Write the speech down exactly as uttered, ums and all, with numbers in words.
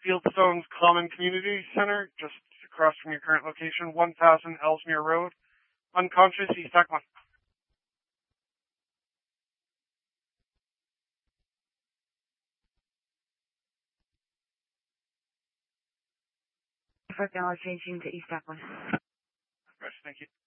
Fieldstone's Common Community Center, just across from your current location, one thousand Ellesmere Road. Unconscious, East Acton. five dollars changing to East Acton. Thank you.